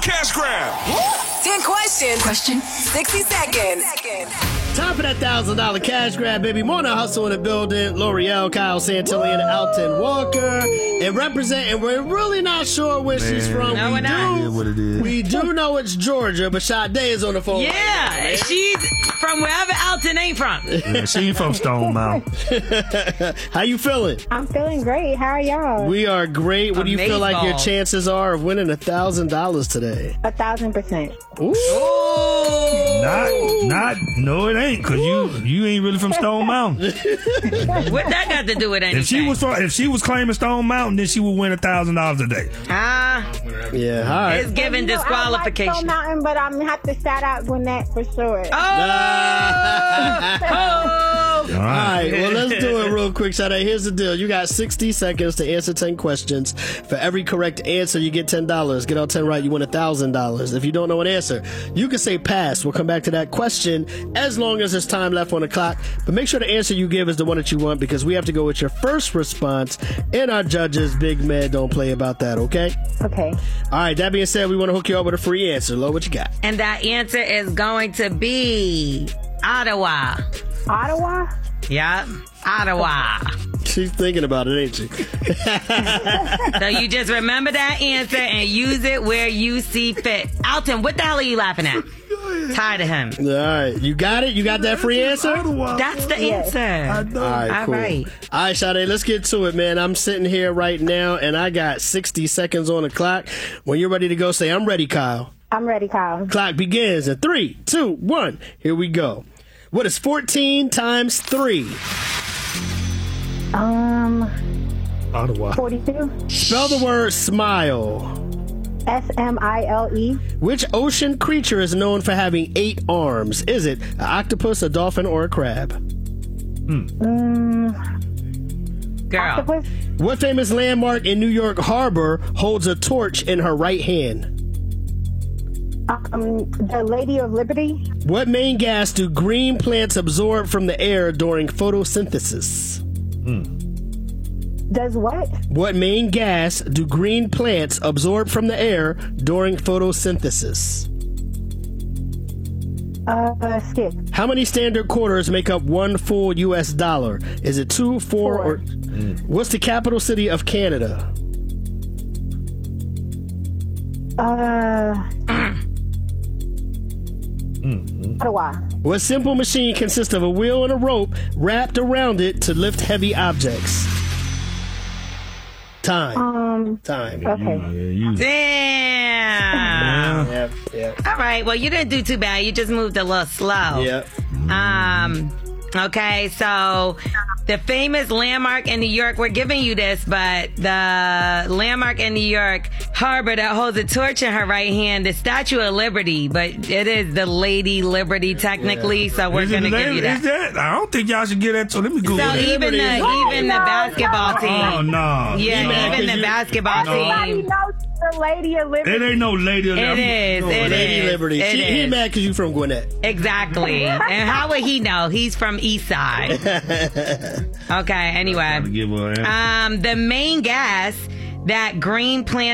cash grab. 10 questions. Question 60 seconds. Time for that $1,000 cash grab, baby. Morning Hustle in the building. L'Oreal, Kyle Santilli, and Alton Walker. And representing, we're really not sure where she's from. No, we're not. What it is. We do know it's Georgia, but Sade is on the phone. Yeah, she's from wherever Alton ain't from. Yeah, she ain't from Stone Mountain. How you feeling? I'm feeling great. How are y'all? We are great. What do you feel like your Amazeball. chances are of winning $1,000 today? 1,000%. Ooh. No, it ain't, cause you ain't really from Stone Mountain. What that got to do with anything? If she was claiming Stone Mountain, then she would win $1,000 a day. Yeah, all right. It's giving disqualification. I like Stone Mountain, but I'm gonna have to shout out Gwinnett for sure. All right, well, let's do it real quick, Sade. Here's the deal. You got 60 seconds to answer 10 questions. For every correct answer, you get $10. Get all 10 right, you win $1,000. If you don't know an answer, you can say pass. We'll come back to that question as long as there's time left on the clock. But make sure the answer you give is the one that you want, because we have to go with your first response, and our judges, Big Med, don't play about that, okay? Okay. All right, that being said, we want to hook you up with a free answer. Lo, what you got? And that answer is going to be Ottawa. Ottawa? Yeah, Ottawa. She's thinking about it, ain't she? So you just remember that answer and use it where you see fit. Alton, what the hell are you laughing at? Tired of him. All right, you got it? You got that free answer? That's the Yes. answer. All right, All cool. right. All right, Sade, let's get to it, man. I'm sitting here right now, and I got 60 seconds on the clock. When you're ready to go, say, I'm ready, Kyle. I'm ready, Kyle. Clock begins in 3, 2, 1. Here we go. What is 14 times 3? Ottawa. 42. Spell the word smile. SMILE. Which ocean creature is known for having 8 arms? Is it an octopus, a dolphin, or a crab? Girl. Octopus. What famous landmark in New York Harbor holds a torch in her right hand? The Lady of Liberty. What main gas do green plants absorb from the air during photosynthesis? Does what? What main gas do green plants absorb from the air during photosynthesis? Skip. How many standard quarters make up one full U.S. dollar? Is it 2, 4, or... What's the capital city of Canada? Ottawa. What simple machine consists of a wheel and a rope wrapped around it to lift heavy objects? Time. Time. Okay. Damn. Yep. All right. Well, you didn't do too bad. You just moved a little slow. Yep. Okay, so the famous landmark in New York, we're giving you this, but the landmark in New York Harbor that holds a torch in her right hand, the Statue of Liberty, but it is the Lady Liberty technically, so we're going to give you that. Is that? I don't think y'all should get that. So let me Google So that. even the basketball team. Oh, no. Yeah, No. even the basketball Everybody team. knows the Lady of Liberty. It ain't no Lady of It Liberty. is. No, It Lady is. Liberty. It He is. mad because you from Gwinnett. Exactly. And how would he know? He's from East Side. Okay, anyway. Give her an answer. The main gas that green plant